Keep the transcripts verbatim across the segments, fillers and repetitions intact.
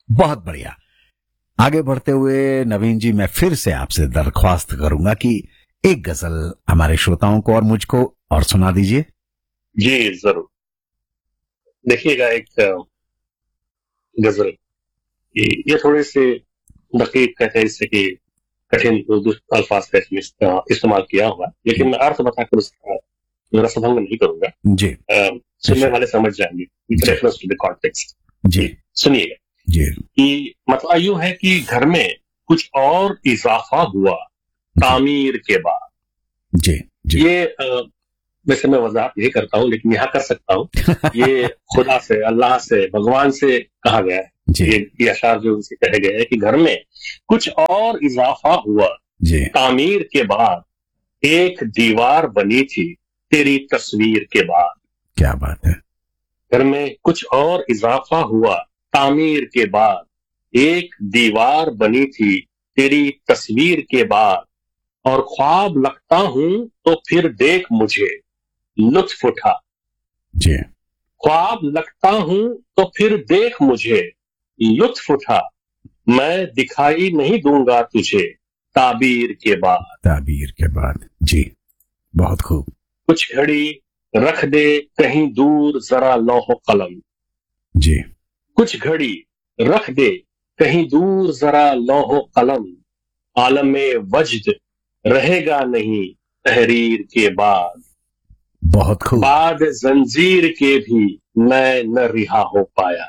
बहुत बढ़िया। आगे बढ़ते हुए नवीन जी, मैं फिर से आपसे दरख्वास्त करूंगा कि एक गजल हमारे श्रोताओं को और मुझको और सुना दीजिए। जी जरूर। देखिएगा एक अ, गजल, ये ये थोड़े से दकीक कहते हैं इससे कि कठिन उर्दू अल्फाज का इसमें इस्तेमाल इस्तेमाल किया हुआ है, लेकिन मैं अर्थ बताकर उसका रसभंग नहीं करूंगा। जी अ, सुनने वाले समझ जाएंगे with ji reference to the context. जी सुनिएगा जी कि मतलब यूं है कि घर में कुछ और इजाफा हुआ तामीर के बाद। जी जी ये अ, वैसे मैं वजाहत नहीं करता हूँ, लेकिन यहाँ कर सकता हूँ। ये खुदा से, अल्लाह से, भगवान से कहा गया है। जी ये, ये अशार जो उनसे कहे गए हैं कि घर में कुछ और इजाफा हुआ जी तामीर के बाद, एक दीवार बनी थी तेरी तस्वीर के बाद। क्या बात है। घर में कुछ और इजाफा हुआ तामीर के बाद, एक दीवार बनी थी तेरी तस्वीर के बाद। और ख्वाब लगता हूं तो फिर देख मुझे लुत्फ उठा। जी ख्वाब लगता हूं तो फिर देख मुझे लुत्फ उठा। मैं दिखाई नहीं दूंगा तुझे ताबीर के बाद। ताबीर के बाद। जी बहुत खूब। कुछ घड़ी रख दे कहीं दूर जरा लौह कलम। जी कुछ घड़ी रख दे कहीं दूर जरा लौह कलम। आलम वजद रहेगा नहीं तहरीर के बाद। बहुत खूब। बाद जंजीर के भी मैं न रिहा हो पाया।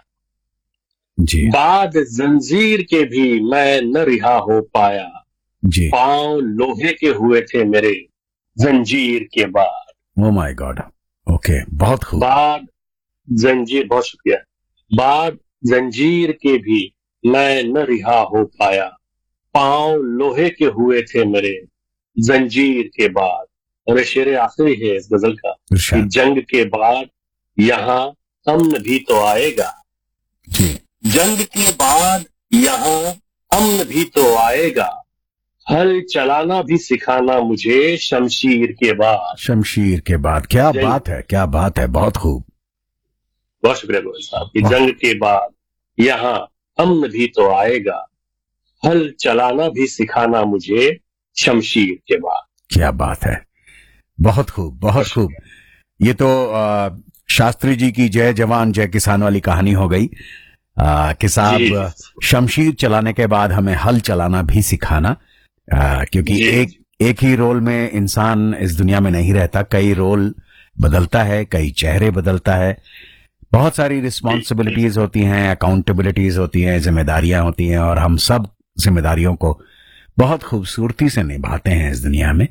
जी बाद जंजीर के भी मैं न रिहा हो पाया। जी पांव लोहे के हुए थे मेरे जंजीर के बाद। Oh my God. ओके बहुत खूब। बाद जंजीर, बहुत शुक्रिया। बाद जंजीर के भी मैं न रिहा हो पाया। पांव लोहे के हुए थे मेरे जंजीर के बाद। और ये शेर आखिरी है इस गजल का कि इरशाद। जंग के बाद यहाँ अमन भी तो आएगा। जी जंग के बाद यहाँ अमन भी तो आएगा। हल चलाना भी सिखाना मुझे शमशीर के बाद। शमशीर के बाद। क्या जंग, बात है, क्या बात है, बहुत खूब। बहुत शुक्रिया गोयल साहब कि वाह। जंग के बाद यहाँ अमन भी तो आएगा। हल चलाना भी सिखाना मुझे शमशीर के बाद। क्या बात है, बहुत खूब बहुत खूब। ये तो आ, शास्त्री जी की जय जवान जय किसान वाली कहानी हो गई आ, कि जी साहब शमशीर चलाने के बाद हमें हल चलाना भी सिखाना। आ, क्योंकि जी एक एक ही रोल में इंसान इस दुनिया में नहीं रहता, कई रोल बदलता है, कई चेहरे बदलता है, बहुत सारी रिस्पॉन्सिबिलिटीज होती हैं, अकाउंटेबिलिटीज होती हैं, जिम्मेदारियां होती हैं, और हम सब जिम्मेदारियों को बहुत खूबसूरती से निभाते हैं इस दुनिया में।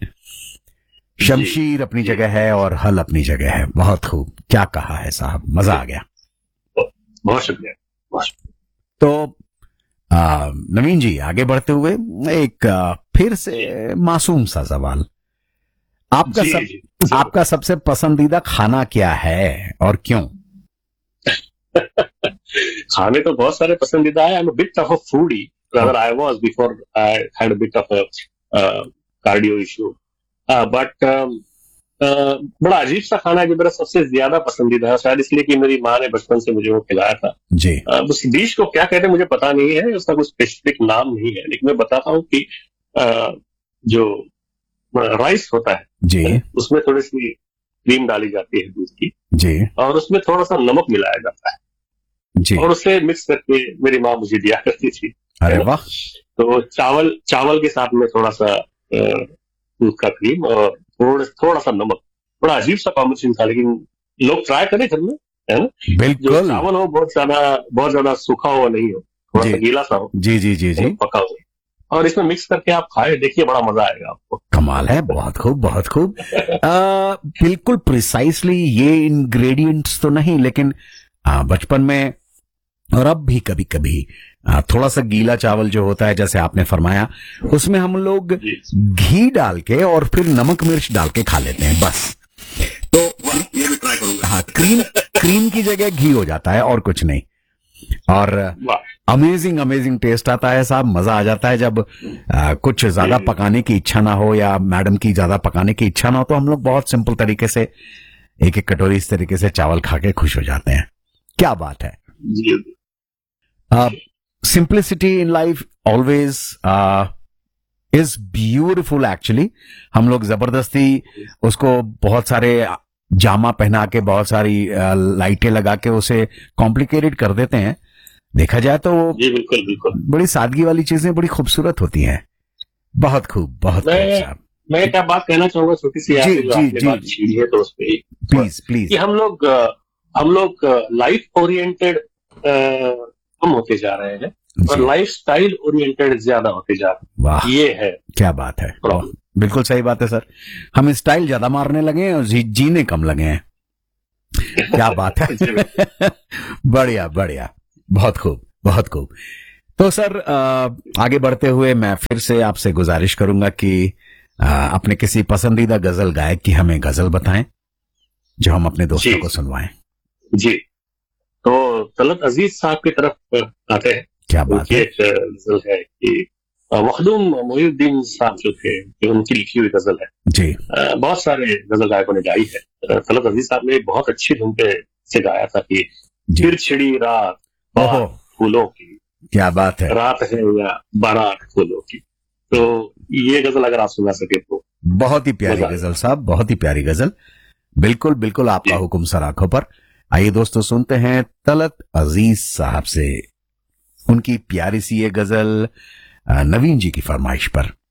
शमशीर अपनी जगह है और हल अपनी जगह है। बहुत खूब, क्या कहा है साहब, मजा आ गया। बहुत शुक्रिया, बहुत शुक्रिया। तो आ, नवीन जी, आगे बढ़ते हुए एक आ, फिर से मासूम सा सवाल। आपका जी, सब जी, जरूर। आपका सबसे पसंदीदा खाना क्या है और क्यों? खाने तो बहुत सारे पसंदीदा है। I am a bit of a foodie, rather I was before I had a bit of a uh, cardio issue. Uh, but um, uh, बड़ा अजीब सा खाना है जो मेरा सबसे ज्यादा पसंदीदा है, शायद इसलिए कि मेरी माँ ने बचपन से मुझे वो खिलाया था। जी uh, उस डिश को क्या कहते हैं मुझे पता नहीं है, उसका कुछ स्पेसिफिक नाम नहीं है, लेकिन मैं बताता हूँ कि uh, जो राइस होता है जी उसमें थोड़ी सी क्रीम डाली जाती है दूध की, जी और उसमें थोड़ा सा नमक मिलाया जाता है, जी। और उसे मिक्स करके मेरी माँ मुझे दिया करती थी। अरे है ना? वाह। तो चावल चावल के साथ में थोड़ा सा अ, दूध का क्रीम और थोड़ा थोड़ा सा नमक, बड़ा अजीब सा कॉम्बिनेशन था, लेकिन लोग ट्राई करें घर में, है ना? जो बिल्कुल। चावल हो बहुत ज्यादा बहुत ज्यादा सूखा हुआ नहीं हो, थोड़ा जी सा गीला सा हो, जी जी जी है जी। ना? पका हो, और इसमें मिक्स करके आप खाए, देखिए बड़ा मजा आएगा आपको। कमाल है, बहुत खूब बहुत खूब। आ, बिल्कुल प्रिसाइसली ये इंग्रेडिएंट्स तो नहीं, लेकिन आ, बचपन में और अब भी कभी कभी थोड़ा सा गीला चावल जो होता है, जैसे आपने फरमाया, उसमें हम लोग जी घी डाल के और फिर नमक मिर्च डाल के खा लेते हैं बस। तो ये भी ट्राई करूंगा। हाँ, क्रीम क्रीम की जगह घी हो जाता है और कुछ नहीं, और वाह, अमेजिंग अमेजिंग टेस्ट आता है साहब। मजा आ जाता है जब आ, कुछ ज्यादा जी पकाने की इच्छा ना हो या मैडम की ज्यादा पकाने की इच्छा ना हो, तो हम लोग बहुत सिंपल तरीके से एक एक कटोरी इस तरीके से चावल खा के खुश हो जाते हैं। क्या बात है। जी। आ, simplicity in life always is beautiful actually. हम लोग जबरदस्ती उसको बहुत सारे जामा पहना के, बहुत सारी लाइटें लगा के उसे कॉम्प्लिकेटेड कर देते हैं। देखा जाए तो जी बिल्कुल बिल्कुल, बड़ी सादगी वाली चीजें बड़ी खूबसूरत होती हैं। बहुत खूब, बहुत खूब मैं साहब। मैं क्या बात कहना चाहूंगा छोटी सी, जी, आपने जो जी, आपने जी, बात जी। छीड़ी है तो उस पे प्लीज प्लीज। कि हम लोग अ, हम लोग लाइफ ओरिएंटेड कम होते जा रहे हैं और जी, लाइफ स्टाइल ओरिएंटेड ज्यादा होते जा रहे वाह, हैं। ये है क्या बात है। प्रॉब्लम। बिल्कुल सही बात है सर। हम स्टाइल ज्यादा मारने लगे हैं और जी, जीने कम लगे हैं। क्या बात है। बढ़िया बढ़िया, बहुत खूब, बहुत खूब। तो सर अ, आगे बढ़ते हुए मैं फिर से आपसे गुजारिश करूंगा कि अ, अपने किसी पसंदीदा गजल गायक की हमें गजल बताएं जो हम अपने दोस्तों जी को सुनवाएं। जी, तो तलत अजीज साहब की तरफ आते हैं। क्या बात उनकी है। एक गजल है कि मखदूम मोहिउद्दीन साहब जो थे, कि उनकी लिखी हुई गजल है। जी अ, बहुत सारे गजल गायकों ने गाई है। अ, तलत अजीज साहब ने बहुत अच्छी धुन पे से गाया था कि जी। फिर छिड़ी रात ओहो, बात फूलों की, क्या बात है। रात है या बारात फूलों की। तो ये गजल अगर आप सुना सके तो बहुत ही प्यारी मजा गजल आएगा। साहब, बहुत ही प्यारी गजल। बिल्कुल बिल्कुल, आपका जी हुक्म सर आंखों पर। आइए दोस्तों, सुनते हैं तलत अजीज साहब से उनकी प्यारी सी ये गजल अ, नवीन जी की फरमाइश पर।